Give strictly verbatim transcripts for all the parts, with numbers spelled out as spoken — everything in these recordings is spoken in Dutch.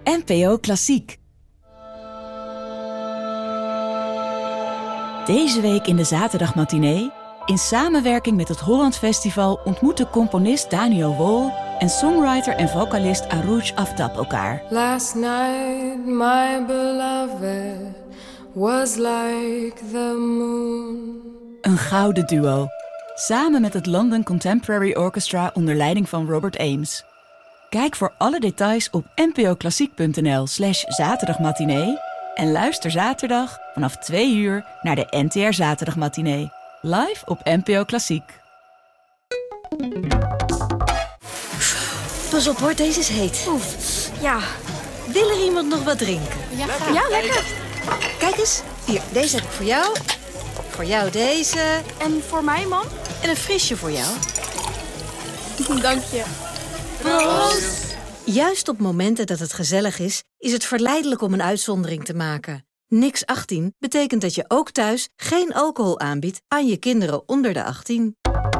N P O Klassiek. Deze week in de zaterdagmatinee, in samenwerking met het Holland Festival, ontmoeten componist Daniel Wol en songwriter en vocalist Arouj Aftab elkaar. Last night my beloved was like the moon. Een gouden duo, samen met het London Contemporary Orchestra onder leiding van Robert Ames. Kijk voor alle details op npoklassiek.nl slash zaterdagmatinee en luister zaterdag vanaf twee uur naar de N T R Zaterdagmatinee. Live op N P O Klassiek. Pas op hoor, deze is heet. Oef, ja. Wil er iemand nog wat drinken? Ja, lekker. Ja, lekker. Kijk eens, hier, deze heb ik voor jou. Voor jou deze. En voor mij, mam? En een frisje voor jou. Dank je. Proost! Juist op momenten dat het gezellig is, is het verleidelijk om een uitzondering te maken. Niks achttien betekent dat je ook thuis geen alcohol aanbiedt aan je kinderen onder de achttien.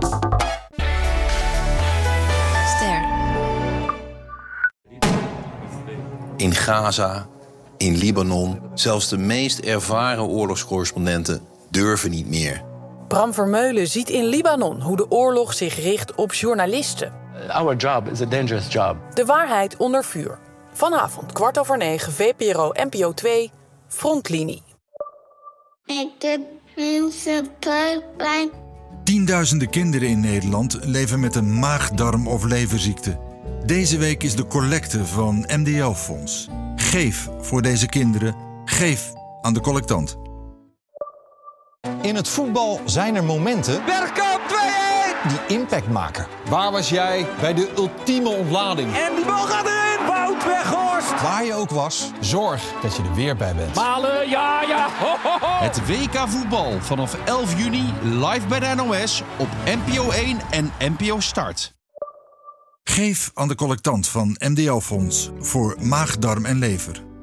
Ster. In Gaza, in Libanon, zelfs de meest ervaren oorlogscorrespondenten durven niet meer. Bram Vermeulen ziet in Libanon hoe de oorlog zich richt op journalisten. Our job is a dangerous job. De waarheid onder vuur. Vanavond kwart over negen, V P R O N P O twee, Frontlinie. Ik heb mensen buikpijn. Tienduizenden kinderen in Nederland leven met een maag-darm- of leverziekte. Deze week is de collecte van M D L-fonds. Geef voor deze kinderen. Geef aan de collectant. In het voetbal zijn er momenten Bergkamp twee-een! die impact maken. Waar was jij bij de ultieme ontlading? En die bal gaat erin! Wout Weghorst! Waar je ook was, zorg dat je er weer bij bent. Malen, ja, ja! Ho, ho, ho. Het W K voetbal vanaf elf juni live bij de N O S op N P O één en N P O Start. Geef aan de collectant van M D L-fonds voor maag, darm en lever.